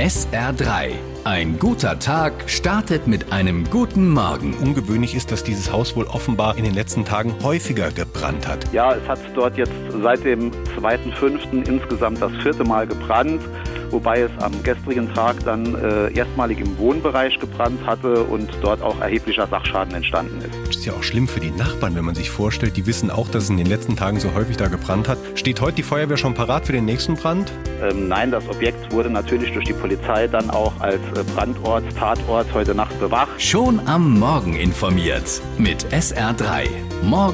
SR3. Ein guter Tag startet mit einem guten Morgen. Ungewöhnlich ist, dass dieses Haus wohl offenbar in den letzten Tagen häufiger gebrannt hat. Ja, es hat dort jetzt seit dem 2.5. insgesamt das 4. Mal gebrannt, wobei es am gestrigen Tag dann erstmalig im Wohnbereich gebrannt hatte und dort auch erheblicher Sachschaden entstanden ist. Das ist ja auch schlimm für die Nachbarn, wenn man sich vorstellt, die wissen auch, dass es in den letzten Tagen so häufig da gebrannt hat. Steht heute die Feuerwehr schon parat für den nächsten Brand? Nein, das Objekt wurde natürlich durch die Polizei dann auch als Brandort, Tatort heute Nacht bewacht. Schon am Morgen informiert mit SR3. Morgen